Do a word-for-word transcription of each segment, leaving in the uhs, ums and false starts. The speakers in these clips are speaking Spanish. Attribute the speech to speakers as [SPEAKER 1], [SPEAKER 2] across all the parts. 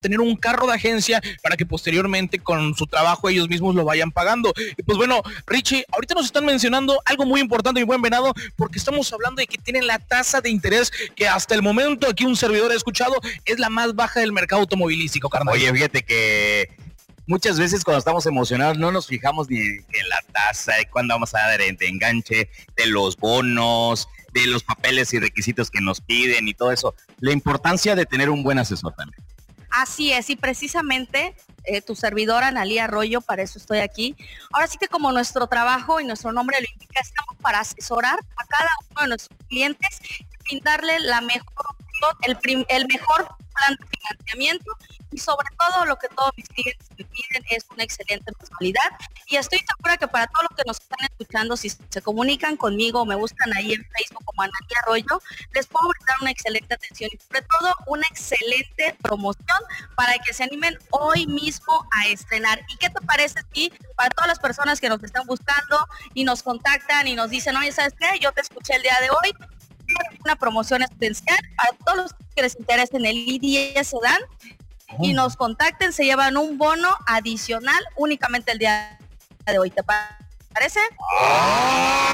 [SPEAKER 1] tener un carro de agencia para que posteriormente con su trabajo ellos mismos lo vayan pagando. Y pues bueno, Richie, ahorita nos están mencionando algo muy importante, mi buen Venado, porque estamos hablando de que tienen la tasa de interés que hasta el momento aquí un servidor ha escuchado es la más baja del mercado automovilístico, carnal.
[SPEAKER 2] Oye, fíjate que muchas veces cuando estamos emocionados no nos fijamos ni en la tasa, de cuándo vamos a dar de enganche, de los bonos, de los papeles y requisitos que nos piden y todo eso. La importancia de tener un buen asesor también.
[SPEAKER 3] Así es, y precisamente eh, tu servidora, Analía Arroyo, para eso estoy aquí. Ahora sí que como nuestro trabajo y nuestro nombre lo indica, estamos para asesorar a cada uno de nuestros clientes y darle la mejor opción, el, prim, el mejor plan de financiamiento y sobre todo lo que todos mis clientes me piden es una excelente mensualidad. Y estoy segura que para todos los que nos están escuchando, si se comunican conmigo o me buscan ahí en Facebook como Analía Arroyo, les puedo brindar una excelente atención y sobre todo una excelente promoción para que se animen hoy mismo a estrenar. ¿Y qué te parece si para todas las personas que nos están buscando y nos contactan y nos dicen, oye, ¿sabes qué? Yo te escuché el día de hoy, una promoción especial para todos los que les interesen el i diez Sedan oh. y nos contacten, se llevan un bono adicional únicamente el día de hoy, ¿te parece?
[SPEAKER 1] Oh.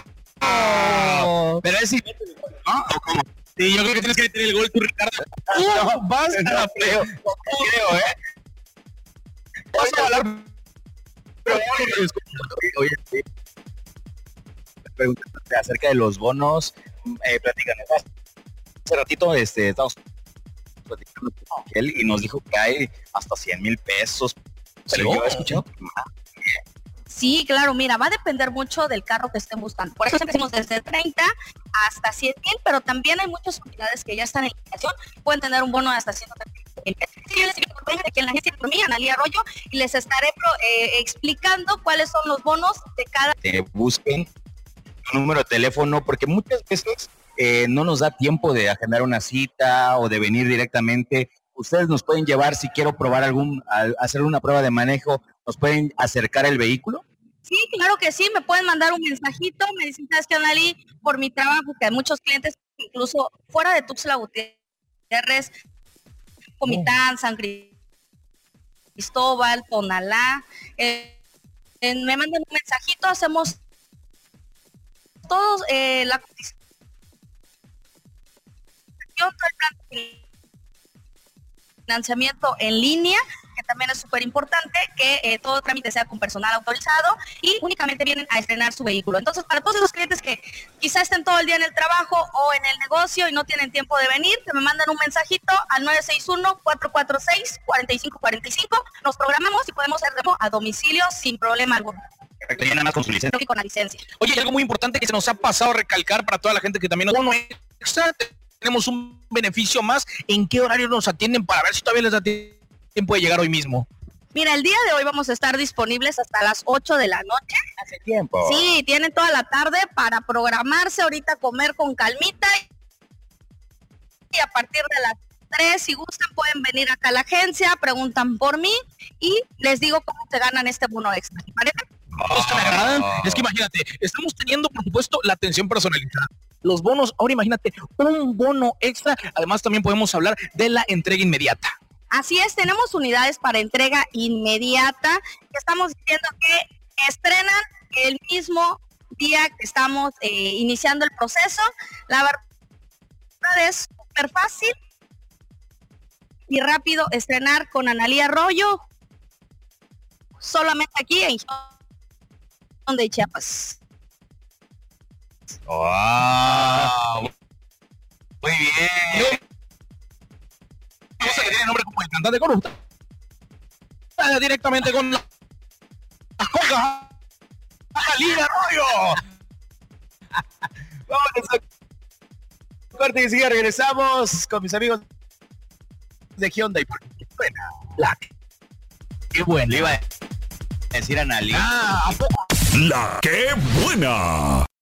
[SPEAKER 1] Oh. Pero es igual, ¿no? ¿O cómo? Sí, yo creo que tienes que tener el gol tú, Ricardo.
[SPEAKER 2] No, vas a creo, creo, ¿eh? Vas a hablar. Pero, oye, sí. Pregúntate acerca de los bonos. Eh, platícanos. Hace ratito este, estamos platicando con él y nos dijo que hay hasta cien mil pesos. Pero ¿sí? Yo he escuchado que más.
[SPEAKER 3] Sí, claro, mira, va a depender mucho del carro que estén buscando. Por eso empezamos desde treinta hasta cien mil, pero también hay muchas unidades que ya están en liquidación, pueden tener un bono de hasta ciento treinta mil. Sí, yo les invito a aquí en la agencia de economía, Analía Arroyo, y les estaré pro, eh, explicando cuáles son los bonos de cada...
[SPEAKER 2] Eh, busquen tu número de teléfono, porque muchas veces eh, no nos da tiempo de agendar una cita o de venir directamente. Ustedes nos pueden llevar, si quiero probar algún, hacer una prueba de manejo, nos pueden acercar el vehículo.
[SPEAKER 3] Sí, claro que sí, me pueden mandar un mensajito, me dicen, ¿sabes qué, Analí? Por mi trabajo, que hay muchos clientes, incluso fuera de Tuxtla Gutiérrez, Comitán, San Cristóbal, Tonalá, eh, eh, me mandan un mensajito, hacemos todos eh, la cotización, todo el plan de financiamiento en línea, que también es súper importante que eh, todo trámite sea con personal autorizado y únicamente vienen a estrenar su vehículo. Entonces, para todos esos clientes que quizá estén todo el día en el trabajo o en el negocio y no tienen tiempo de venir, que me mandan un mensajito al nueve seis uno, cuatro cuatro seis, cuatro cinco cuatro cinco, nos programamos y podemos hacer a domicilio sin problema alguno.
[SPEAKER 2] Perfecto, ya nada más con su licencia.
[SPEAKER 3] Con la licencia.
[SPEAKER 1] Oye, hay algo muy importante que se nos ha pasado a recalcar para toda la gente que también nos... Bueno, extra, tenemos un beneficio más. ¿En qué horario nos atienden para ver si todavía les da tiempo de llegar hoy mismo?
[SPEAKER 3] Mira, el día de hoy vamos a estar disponibles hasta las ocho de la noche.
[SPEAKER 2] Hace tiempo.
[SPEAKER 3] Sí, tienen toda la tarde para programarse, ahorita comer con calmita. Y a partir de las tres, si gustan, pueden venir acá a la agencia, preguntan por mí y les digo cómo se ganan este bono extra. ¿Me parece?
[SPEAKER 1] Los que me agradan, es que imagínate, estamos teniendo, por supuesto, la atención personalizada. Los bonos, ahora imagínate, un bono extra. Además, también podemos hablar de la entrega inmediata.
[SPEAKER 3] Así es, tenemos unidades para entrega inmediata. Estamos diciendo que estrenan el mismo día que estamos eh, iniciando el proceso. La verdad es súper fácil y rápido estrenar con Analía Arroyo, solamente aquí en de Chiapas.
[SPEAKER 2] Wow. Muy bien.
[SPEAKER 1] No sé que tiene nombre como el cantante corrupto. Ah, directamente con la coca. Analía Arroyo.
[SPEAKER 2] Vamos a corte y sigue, regresamos con mis amigos de Hyundai. Qué buena. La qué buena. Le iba a decir a Analía.
[SPEAKER 1] Ah, ¿a poco?
[SPEAKER 4] La qué buena.